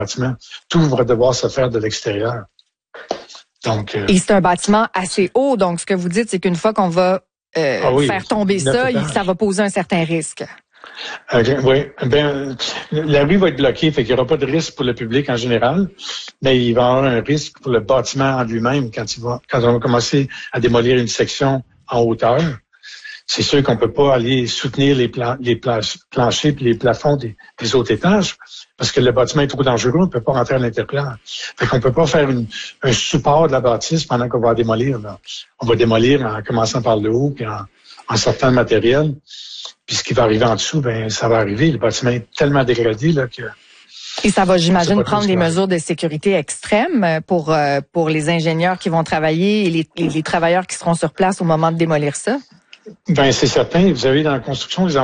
bâtiment. Tout va devoir se faire de l'extérieur. Donc, et c'est un bâtiment assez haut, donc ce que vous dites, c'est qu'une fois qu'on va faire tomber ça, ça va poser un certain risque. Oui, la rue va être bloquée, fait qu'il n'y aura pas de risque pour le public en général, mais il va y avoir un risque pour le bâtiment en lui-même quand on va commencer à démolir une section en hauteur. C'est sûr qu'on peut pas aller soutenir les planchers puis les plafonds des autres étages parce que le bâtiment est trop dangereux, on ne peut pas rentrer à l'intérieur. Fait qu'on peut pas faire un support de la bâtisse pendant qu'on va démolir. Là. On va démolir en commençant par le haut puis en sortant le matériel. Puis ce qui va arriver en dessous, ça va arriver. Le bâtiment est tellement dégradé là que... Et ça va, j'imagine, prendre des mesures de sécurité extrêmes pour les ingénieurs qui vont travailler et les travailleurs qui seront sur place au moment de démolir ça? C'est certain. Vous avez dans la construction, les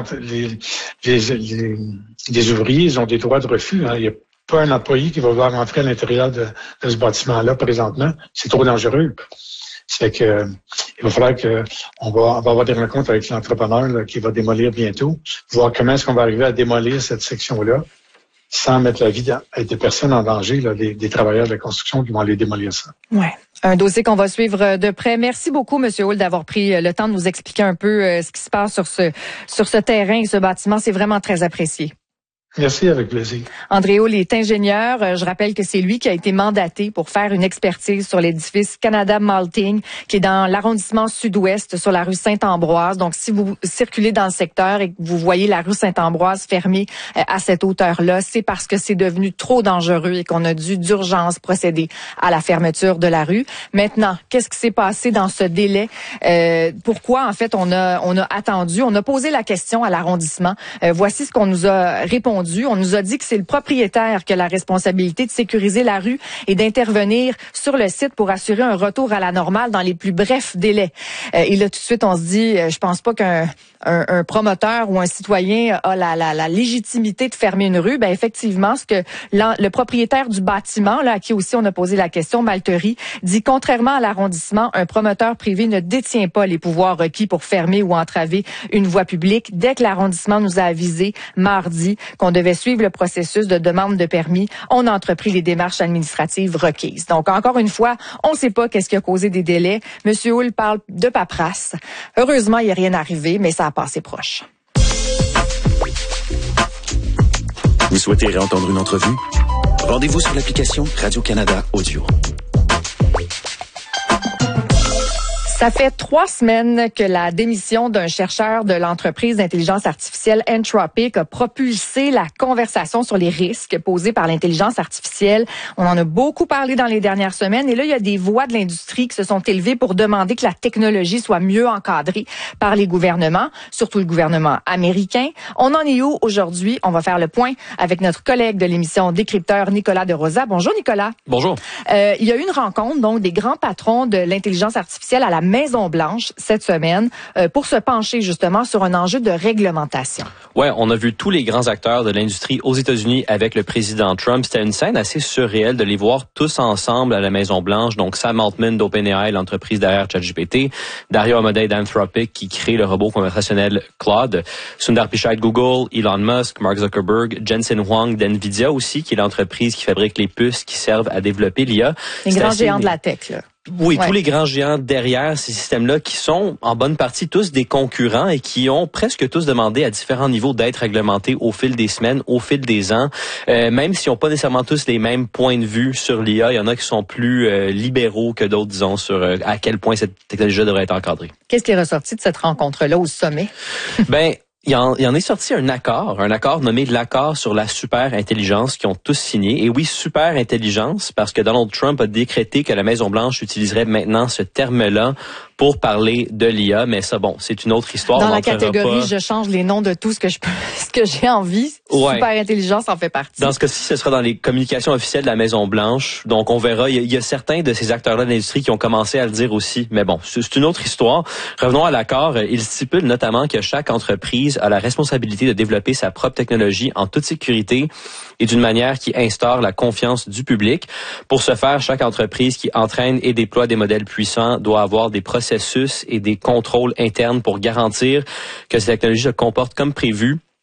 ouvriers, ils ont des droits de refus. Hein. Il n'y a pas un employé qui va vouloir rentrer à l'intérieur de ce bâtiment-là présentement. C'est trop dangereux. C'est que il va falloir on va avoir des rencontres avec l'entrepreneur là, qui va démolir bientôt, voir comment est-ce qu'on va arriver à démolir cette section-là sans mettre la vie des personnes en danger, là, des travailleurs de la construction qui vont aller démolir ça. Ouais. Un dossier qu'on va suivre de près. Merci beaucoup, M. Hull, d'avoir pris le temps de nous expliquer un peu ce qui se passe sur ce terrain et ce bâtiment. C'est vraiment très apprécié. Merci, avec plaisir. André Hull est ingénieur. Je rappelle que c'est lui qui a été mandaté pour faire une expertise sur l'édifice Canada Malting, qui est dans l'arrondissement sud-ouest, sur la rue Saint-Ambroise. Donc, si vous circulez dans le secteur et que vous voyez la rue Saint-Ambroise fermée à cette hauteur-là, c'est parce que c'est devenu trop dangereux et qu'on a dû d'urgence procéder à la fermeture de la rue. Maintenant, qu'est-ce qui s'est passé dans ce délai? Pourquoi, en fait, on a attendu? On a posé la question à l'arrondissement. Voici ce qu'on nous a répondu. On nous a dit que c'est le propriétaire qui a la responsabilité de sécuriser la rue et d'intervenir sur le site pour assurer un retour à la normale dans les plus brefs délais. Et là, tout de suite, on se dit, je pense pas qu'un promoteur ou un citoyen a la légitimité de fermer une rue. Effectivement, ce que le propriétaire du bâtiment, là, à qui aussi on a posé la question, Malterie, dit contrairement à l'arrondissement, un promoteur privé ne détient pas les pouvoirs requis pour fermer ou entraver une voie publique. Dès que l'arrondissement nous a avisé mardi qu'on devait suivre le processus de demande de permis, on a entrepris les démarches administratives requises. Donc, encore une fois, on ne sait pas qu'est-ce qui a causé des délais. Monsieur Hull parle de paperasse. Heureusement, il n'y a rien arrivé, mais ça a passé proche. Vous souhaitez réentendre une entrevue? Rendez-vous sur l'application Radio-Canada Audio. Ça fait 3 semaines que la démission d'un chercheur de l'entreprise d'intelligence artificielle Anthropic a propulsé la conversation sur les risques posés par l'intelligence artificielle. On en a beaucoup parlé dans les dernières semaines et là, il y a des voix de l'industrie qui se sont élevées pour demander que la technologie soit mieux encadrée par les gouvernements, surtout le gouvernement américain. On en est où aujourd'hui? On va faire le point avec notre collègue de l'émission Décrypteur, Nicolas De Rosa. Bonjour, Nicolas. Bonjour. Il y a eu une rencontre donc des grands patrons de l'intelligence artificielle à la Maison-Blanche cette semaine pour se pencher justement sur un enjeu de réglementation. Ouais, on a vu tous les grands acteurs de l'industrie aux États-Unis avec le président Trump. C'était une scène assez surréelle de les voir tous ensemble à la Maison-Blanche. Donc Sam Altman d'OpenAI, l'entreprise derrière ChatGPT, Dario Amodei d'Anthropic qui crée le robot conversationnel Claude, Sundar Pichai de Google, Elon Musk, Mark Zuckerberg, Jensen Huang d'NVIDIA aussi, qui est l'entreprise qui fabrique les puces qui servent à développer l'IA. Les grands géants de la tech, là. Oui, tous les grands géants derrière ces systèmes-là qui sont en bonne partie tous des concurrents et qui ont presque tous demandé à différents niveaux d'être réglementés au fil des semaines, au fil des ans. Même s'ils n'ont pas nécessairement tous les mêmes points de vue sur l'IA, il y en a qui sont plus libéraux que d'autres, disons, sur à quel point cette technologie devrait être encadrée. Qu'est-ce qui est ressorti de cette rencontre-là au sommet? Il en est sorti un accord nommé l'accord sur la super intelligence qu'ils ont tous signé. Et oui, super intelligence, parce que Donald Trump a décrété que la Maison-Blanche utiliserait maintenant ce terme-là pour parler de l'IA, mais ça, bon, c'est une autre histoire. Dans la catégorie, je change les noms de tout ce que j'ai envie. Ouais. Super intelligence en fait partie. Dans ce cas-ci, ce sera dans les communications officielles de la Maison-Blanche. Donc, on verra. Il y a certains de ces acteurs-là de l'industrie qui ont commencé à le dire aussi. Mais bon, c'est une autre histoire. Revenons à l'accord. Il stipule notamment que chaque entreprise a la responsabilité de développer sa propre technologie en toute sécurité et d'une manière qui instaure la confiance du public. Pour ce faire, chaque entreprise qui entraîne et déploie des modèles puissants doit avoir des processus et des contrôles internes pour garantir que ces technologies se comportent comme prévu.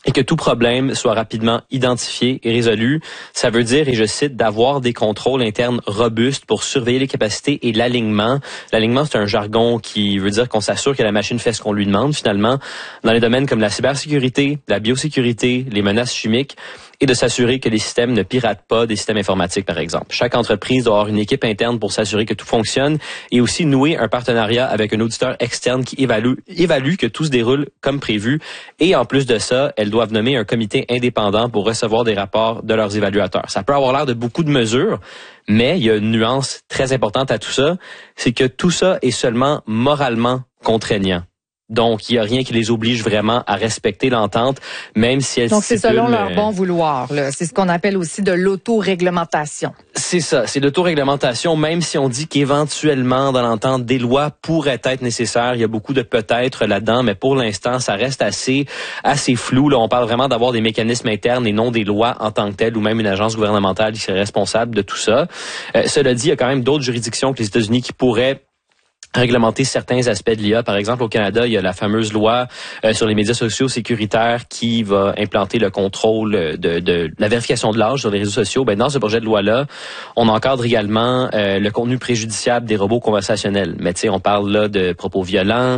et que tout problème soit rapidement identifié et résolu. Ça veut dire, et je cite, d'avoir des contrôles internes robustes pour surveiller les capacités et l'alignement. L'alignement, c'est un jargon qui veut dire qu'on s'assure que la machine fait ce qu'on lui demande, finalement, dans les domaines comme la cybersécurité, la biosécurité, les menaces chimiques, et de s'assurer que les systèmes ne piratent pas des systèmes informatiques, par exemple. Chaque entreprise doit avoir une équipe interne pour s'assurer que tout fonctionne et aussi nouer un partenariat avec un auditeur externe qui évalue que tout se déroule comme prévu. Et en plus de ça, elles doivent nommer un comité indépendant pour recevoir des rapports de leurs évaluateurs. Ça peut avoir l'air de beaucoup de mesures, mais il y a une nuance très importante à tout ça, c'est que tout ça est seulement moralement contraignant. Donc, il n'y a rien qui les oblige vraiment à respecter l'entente, même si elles Donc, c'est selon leur bon vouloir. Là. C'est ce qu'on appelle aussi de l'autoréglementation. C'est ça, c'est l'autoréglementation, même si on dit qu'éventuellement, dans l'entente, des lois pourraient être nécessaires. Il y a beaucoup de peut-être là-dedans, mais pour l'instant, ça reste assez flou. Là, on parle vraiment d'avoir des mécanismes internes et non des lois en tant que telles, ou même une agence gouvernementale qui serait responsable de tout ça. Cela dit, il y a quand même d'autres juridictions que les États-Unis qui pourraient réglementer certains aspects de l'IA. Par exemple, au Canada, il y a la fameuse loi sur les médias sociaux sécuritaires qui va implanter le contrôle de la vérification de l'âge sur les réseaux sociaux. Ben, dans ce projet de loi-là, on encadre également le contenu préjudiciable des robots conversationnels. Mais tu sais, on parle là de propos violents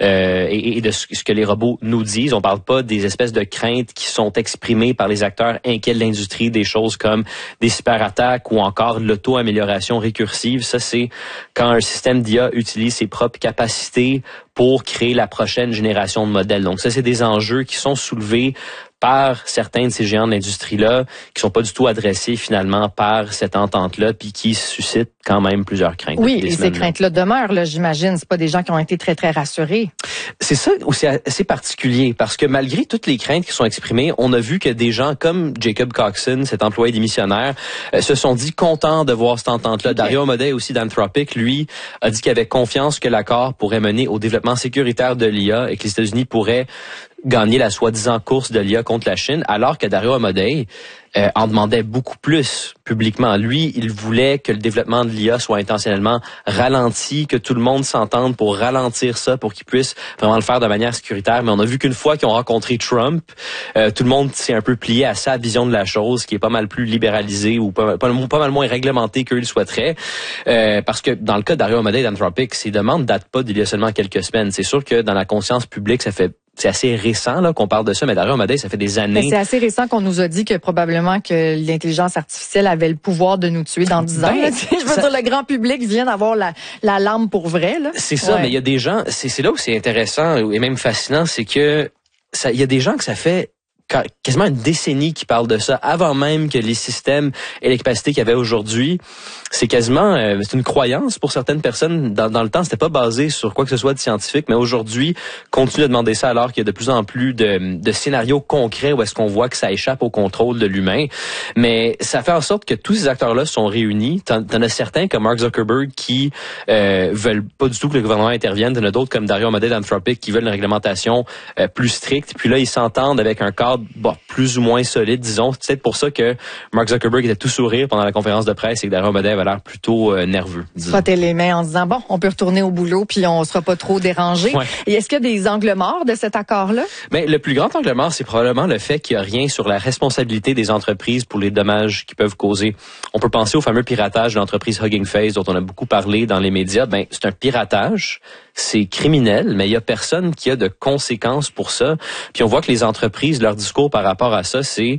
et de ce que les robots nous disent. On parle pas des espèces de craintes qui sont exprimées par les acteurs inquiets de l'industrie, des choses comme des cyberattaques ou encore l'auto-amélioration récursive. Ça, c'est quand un système d'IA utilise ses propres capacités pour créer la prochaine génération de modèles. Donc ça, c'est des enjeux qui sont soulevés par certains de ces géants de l'industrie-là, qui sont pas du tout adressés finalement par cette entente-là, puis qui suscitent quand même plusieurs craintes. Oui, et ces craintes-là demeurent, là, j'imagine. C'est pas des gens qui ont été très, très rassurés. C'est ça où c'est assez particulier, parce que malgré toutes les craintes qui sont exprimées, on a vu que des gens comme Jacob Coxon, cet employé démissionnaire, se sont dit contents de voir cette entente-là. Okay. Dario Amodei aussi d'Anthropic, lui, a dit qu'il avait confiance que l'accord pourrait mener au développement sécuritaire de l'IA et que les États-Unis pourraient gagner la soi-disant course de l'IA contre la Chine, alors que Dario Amodei en demandait beaucoup plus publiquement. Lui, il voulait que le développement de l'IA soit intentionnellement ralenti, que tout le monde s'entende pour ralentir ça, pour qu'ils puissent vraiment le faire de manière sécuritaire. Mais on a vu qu'une fois qu'ils ont rencontré Trump, tout le monde s'est un peu plié à sa vision de la chose, qui est pas mal plus libéralisée ou pas mal moins réglementée qu'eux le souhaiteraient. Parce que dans le cas de Dario Amodei d'Anthropic, ces demandes datent pas d'il y a seulement quelques semaines. C'est sûr que dans la conscience publique, c'est assez récent là qu'on parle de ça, mais Dario Amodei, ça fait des années. Mais c'est assez récent qu'on nous a dit que probablement que l'intelligence artificielle avait le pouvoir de nous tuer dans 10 ans. Je veux dire, le grand public vient d'avoir la lampe pour vrai. Là. C'est ça, mais il y a des gens, c'est là où c'est intéressant et même fascinant, c'est que il y a des gens que ça fait quasiment une décennie qui parlent de ça, avant même que les systèmes et les capacités qu'il y avait aujourd'hui. C'est quasiment c'est une croyance pour certaines personnes. Dans le temps, c'était pas basé sur quoi que ce soit de scientifique, mais aujourd'hui, continue de demander ça alors qu'il y a de plus en plus de scénarios concrets où est-ce qu'on voit que ça échappe au contrôle de l'humain. Mais ça fait en sorte que tous ces acteurs-là sont réunis. T'en as certains comme Mark Zuckerberg qui veulent pas du tout que le gouvernement intervienne. T'en as d'autres comme Dario Amodei d'Anthropic qui veulent une réglementation plus stricte. Puis là, ils s'entendent avec un cadre plus ou moins solide, disons. C'est peut-être pour ça que Mark Zuckerberg était tout sourire pendant la conférence de presse et que Dario Amodei avait l'air plutôt nerveux. Frotter les mains en se disant, bon, on peut retourner au boulot puis on sera pas trop dérangé. Ouais. Et est-ce qu'il y a des angles morts de cet accord-là? Ben, le plus grand angle mort, c'est probablement le fait qu'il n'y a rien sur la responsabilité des entreprises pour les dommages qu'ils peuvent causer. On peut penser au fameux piratage de l'entreprise Hugging Face dont on a beaucoup parlé dans les médias. Ben, c'est un piratage. C'est criminel, mais il y a personne qui a de conséquences pour ça. Puis on voit que les entreprises, leur discours par rapport à ça, c'est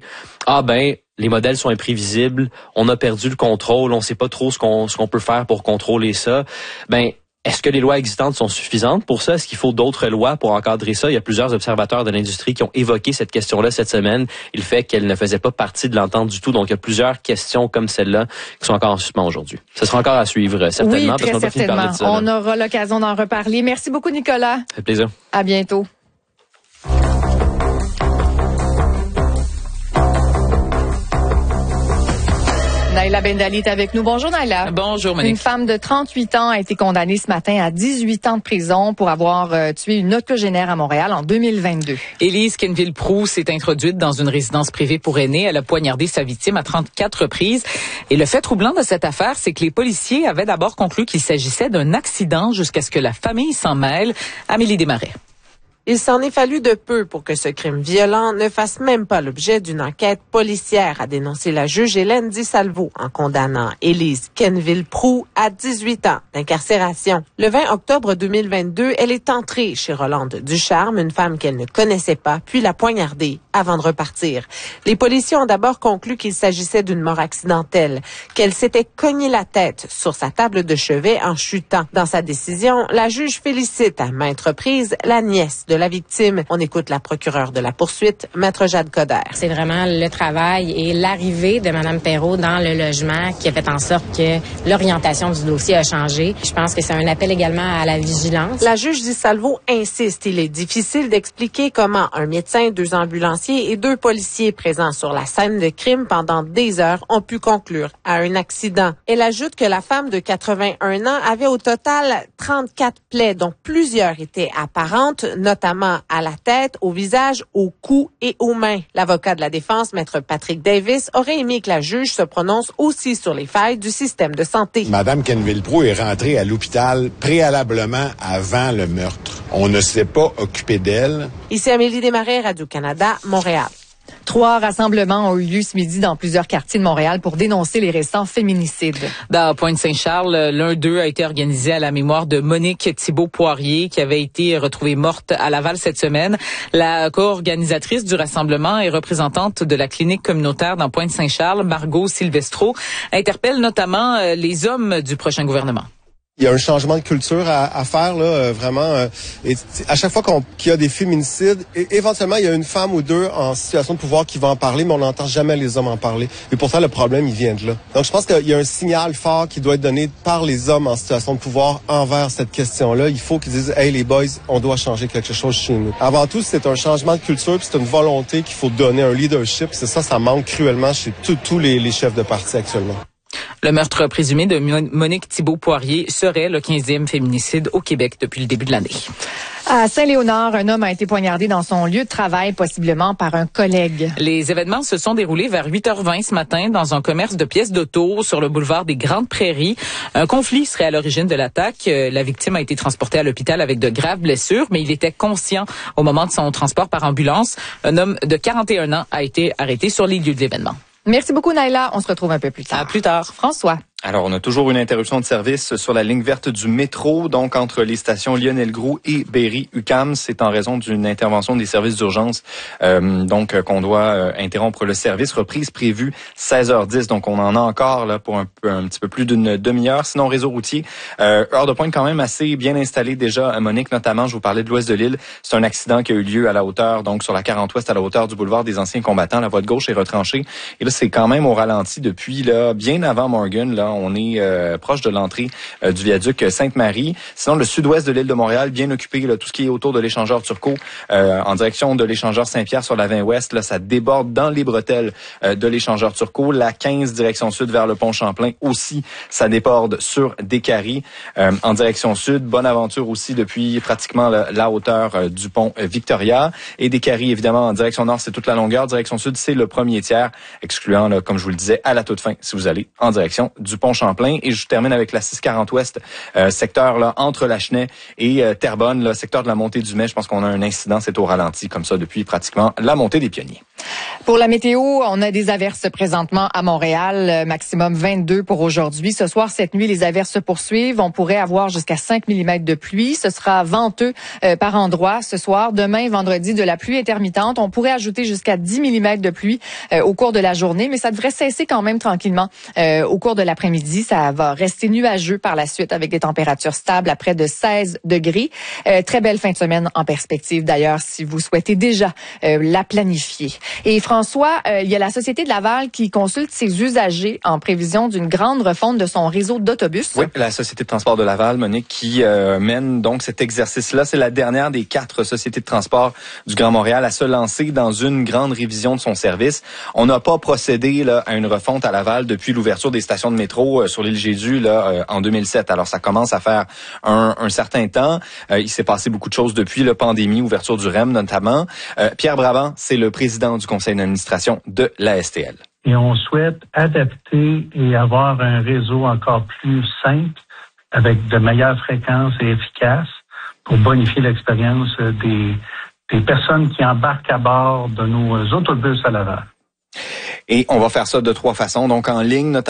les modèles sont imprévisibles, on a perdu le contrôle, on sait pas trop ce qu'on peut faire pour contrôler ça. Est-ce que les lois existantes sont suffisantes pour ça? Est-ce qu'il faut d'autres lois pour encadrer ça? Il y a plusieurs observateurs de l'industrie qui ont évoqué cette question-là cette semaine. Il fait qu'elle ne faisait pas partie de l'entente du tout. Donc, il y a plusieurs questions comme celle-là qui sont encore en suspens aujourd'hui. Ça sera encore à suivre, certainement. Oui, très certainement. On aura l'occasion d'en reparler. Merci beaucoup, Nicolas. Ça fait plaisir. À bientôt. Naila Bendali est avec nous. Bonjour Naila. Bonjour Monique. Une femme de 38 ans a été condamnée ce matin à 18 ans de prison pour avoir tué une octogénaire à Montréal en 2022. Élise Kenville-Proulx s'est introduite dans une résidence privée pour aînés. Elle a poignardé sa victime à 34 reprises. Et le fait troublant de cette affaire, c'est que les policiers avaient d'abord conclu qu'il s'agissait d'un accident jusqu'à ce que la famille s'en mêle. Amélie Desmarais. Il s'en est fallu de peu pour que ce crime violent ne fasse même pas l'objet d'une enquête policière, a dénoncé la juge Hélène Di Salvo en condamnant Élise Quenneville-Proulx à 18 ans d'incarcération. Le 20 octobre 2022, elle est entrée chez Rolande Ducharme, une femme qu'elle ne connaissait pas, puis l'a poignardée avant de repartir. Les policiers ont d'abord conclu qu'il s'agissait d'une mort accidentelle, qu'elle s'était cogné la tête sur sa table de chevet en chutant. Dans sa décision, la juge félicite à maintes reprises la nièce de la victime. On écoute la procureure de la poursuite, Maître Jade Coder. C'est vraiment le travail et l'arrivée de Mme Perrault dans le logement qui a fait en sorte que l'orientation du dossier a changé. Je pense que c'est un appel également à la vigilance. La juge Di Salvo insiste. Il est difficile d'expliquer comment un médecin, 2 ambulanciers et 2 policiers présents sur la scène de crime pendant des heures ont pu conclure à un accident. Elle ajoute que la femme de 81 ans avait au total 34 plaies, dont plusieurs étaient apparentes, notamment à la tête, au visage, au cou et aux mains. L'avocat de la défense, Maître Patrick Davis, aurait aimé que la juge se prononce aussi sur les failles du système de santé. Madame Quenneville-Proulx est rentrée à l'hôpital préalablement avant le meurtre. On ne s'est pas occupé d'elle. Ici Amélie Desmarais, Radio-Canada, Montréal. 3 rassemblements ont eu lieu ce midi dans plusieurs quartiers de Montréal pour dénoncer les récents féminicides. Dans Pointe-Saint-Charles, l'un d'eux a été organisé à la mémoire de Monique Thibault-Poirier, qui avait été retrouvée morte à Laval cette semaine. La co-organisatrice du rassemblement et représentante de la clinique communautaire dans Pointe-Saint-Charles, Margot Silvestro, interpelle notamment les hommes du prochain gouvernement. Il y a un changement de culture à faire, là, vraiment. Et à chaque fois qu'il y a des féminicides, éventuellement, il y a une femme ou 2 en situation de pouvoir qui va en parler, mais on n'entend jamais les hommes en parler. Et pourtant, le problème, il vient de là. Donc, je pense qu'il y a un signal fort qui doit être donné par les hommes en situation de pouvoir envers cette question-là. Il faut qu'ils disent, hey, les boys, on doit changer quelque chose chez nous. Avant tout, c'est un changement de culture, puis c'est une volonté qu'il faut donner, un leadership. C'est ça manque cruellement chez tous les chefs de parti actuellement. Le meurtre présumé de Monique Thibault-Poirier serait le 15e féminicide au Québec depuis le début de l'année. À Saint-Léonard, un homme a été poignardé dans son lieu de travail, possiblement par un collègue. Les événements se sont déroulés vers 8h20 ce matin dans un commerce de pièces d'auto sur le boulevard des Grandes Prairies. Un conflit serait à l'origine de l'attaque. La victime a été transportée à l'hôpital avec de graves blessures, mais il était conscient au moment de son transport par ambulance. Un homme de 41 ans a été arrêté sur les lieux de l'événement. Merci beaucoup, Naila. On se retrouve un peu plus tard. À plus tard. François. Alors, on a toujours une interruption de service sur la ligne verte du métro, donc entre les stations Lionel-Groulx et Berry-UQAM. C'est en raison d'une intervention des services d'urgence, qu'on doit interrompre le service. Reprise prévue 16h10, donc on en a encore là pour un petit peu plus d'une demi-heure. Sinon, réseau routier, heure de pointe quand même assez bien installée déjà à Monique, notamment. Je vous parlais de l'ouest de l'île. C'est un accident qui a eu lieu à la hauteur, donc sur la 40 ouest, à la hauteur du boulevard des Anciens Combattants. La voie de gauche est retranchée. Et là, c'est quand même au ralenti depuis là, bien avant Morgan. Là, on est proche de l'entrée du viaduc Sainte-Marie. Sinon, le sud-ouest de l'île de Montréal, bien occupé, là, tout ce qui est autour de l'échangeur Turcot, en direction de l'échangeur Saint-Pierre sur la 20 ouest, là, ça déborde dans les bretelles de l'échangeur Turcot. La 15 direction sud vers le pont Champlain aussi, ça déborde sur Décarie. En direction sud, Bonaventure aussi depuis pratiquement la hauteur du pont Victoria. Et Décarie, évidemment, en direction nord, c'est toute la longueur. Direction sud, c'est le premier tiers, excluant, là, comme je vous le disais, à la toute fin, si vous allez en direction du pont Champlain. Et je termine avec la 640 ouest, secteur là entre Lachenay et Terrebonne, là, secteur de la montée du Mai. Je pense qu'on a un incident, c'est au ralenti comme ça depuis pratiquement la montée des Pionniers. Pour la météo, on a des averses présentement à Montréal, maximum 22 pour aujourd'hui. Ce soir, cette nuit, les averses se poursuivent. On pourrait avoir jusqu'à 5 mm de pluie. Ce sera venteux par endroits ce soir. Demain, vendredi, de la pluie intermittente. On pourrait ajouter jusqu'à 10 mm de pluie au cours de la journée, mais ça devrait cesser quand même tranquillement au cours de l'après-midi. Ça va rester nuageux par la suite avec des températures stables à près de 16 degrés. Très belle fin de semaine en perspective d'ailleurs si vous souhaitez déjà la planifier. Et François, il y a la Société de Laval qui consulte ses usagers en prévision d'une grande refonte de son réseau d'autobus. Oui, la Société de transport de Laval, Monique, qui mène donc cet exercice-là. C'est la dernière des 4 sociétés de transport du Grand Montréal à se lancer dans une grande révision de son service. On n'a pas procédé là, à une refonte à Laval depuis l'ouverture des stations de métro sur l'île Jésus là, en 2007. Alors, ça commence à faire un certain temps. Il s'est passé beaucoup de choses depuis la pandémie, ouverture du REM notamment. Pierre Brabant, c'est le président du conseil d'administration de la STL. Et on souhaite adapter et avoir un réseau encore plus simple avec de meilleures fréquences et efficaces pour bonifier l'expérience des personnes qui embarquent à bord de nos autobus à Laval. Et on va faire ça de 3 façons, donc en ligne notamment.